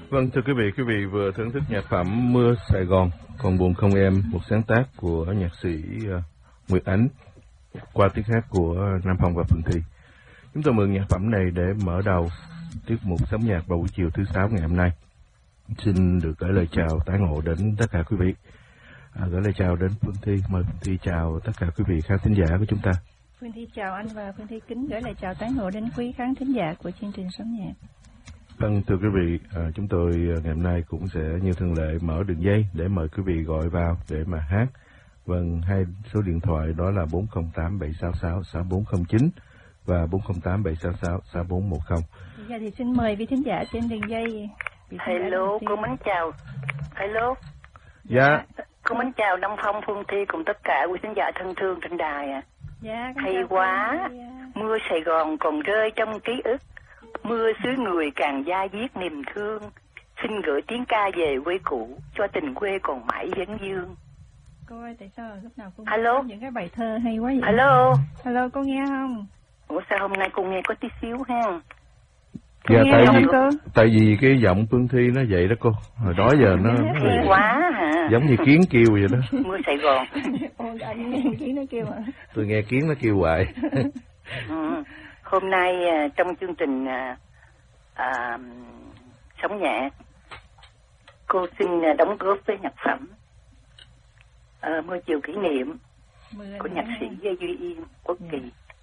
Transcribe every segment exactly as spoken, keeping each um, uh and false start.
Vâng, thưa quý vị, quý vị vừa thưởng thức nhạc phẩm Mưa Sài Gòn, Còn buồn không em, một sáng tác của nhạc sĩ uh, Nguyệt Ánh qua tiếng hát của Nam Phong và Phương Thi. Chúng tôi mượn nhạc phẩm này để mở đầu tiết mục Sống Nhạc vào buổi chiều thứ sáu ngày hôm nay. Xin được gửi lời chào tái ngộ đến tất cả quý vị. À, gửi lời chào đến Phương Thi, mời Phương Thi chào tất cả quý vị khán thính giả của chúng ta. Phương Thi chào anh và Phương Thi kính gửi lời chào tái ngộ đến quý khán thính giả của chương trình Sống Nhạc. Vâng, thưa quý vị, à, chúng tôi ngày hôm nay cũng sẽ như thường lệ mở đường dây để mời quý vị gọi vào để mà hát. Vâng, hai số điện thoại đó là bốn không tám bảy sáu sáu sáu bốn không chín và bốn không tám bảy sáu sáu sáu bốn một không. Bây giờ thì xin mời vị thính giả trên đường dây. Hello, cô mến chào. Hello. Dạ. Cô mến chào Nam Phong, Phương Thi cùng tất cả quý thính giả thân thương trên đài à. Dạ, hay quá. Mưa Sài Gòn còn rơi trong ký ức. Mưa xứ người càng da diết niềm thương. Xin gửi tiếng ca về quê cũ cho tình quê còn mãi vấn dương. Cô ơi, tại sao lúc nào cô Hello. những cái bài thơ hay quá vậy? Hello. Hello, cô nghe không? Ủa sao hôm nay cô nghe có tí xíu ha? Cô Dạ, nghe tại không vì cô? tại vì cái giọng Phương Thi nó vậy đó cô. Hồi đó giờ nó, nó Hay quá hả? giống như kiến kêu vậy đó. Mưa Sài Gòn. Ôi, anh nghe kiến nó kêu à? Tôi nghe kiến nó kêu hoài. Ừ. Hôm nay trong chương trình à, à, Sống Nhạc, cô xin đóng góp với nhạc phẩm à, Mưa Chiều Kỷ Niệm của nhạc sĩ Duy Yên, Quốc Kỳ.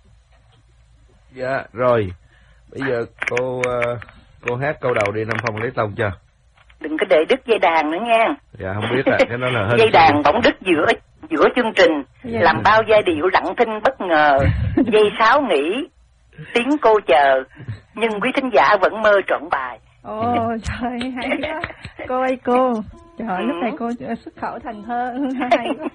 Dạ, rồi. Bây giờ cô cô hát câu đầu đi, Nam Phong lấy tông cho. Đừng có để đứt dây đàn nữa nha. Dạ, không biết à, cái đó là hết. Dây đàn bỗng đứt giữa giữa chương trình, dạ. Làm bao giai điệu lặng thinh bất ngờ. Dây sáo nghỉ, tiếng cô chờ, nhưng quý thính giả vẫn mơ trọn bài. Ồ trời, hay quá. Cô ơi cô, trời ơi, ừ. Lúc này cô xuất khẩu thành thơ hay quá.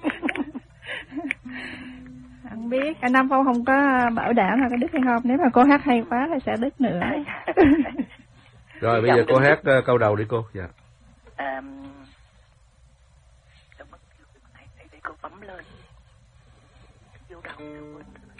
Không biết, anh Nam Phong không có bảo đảm là có đứt hay không. Nếu mà cô hát hay quá thì sẽ đứt nữa. Rồi bây giờ cô hát uh, câu đầu đi cô. Dạ. À, để cô bấm lên. Vô đầu.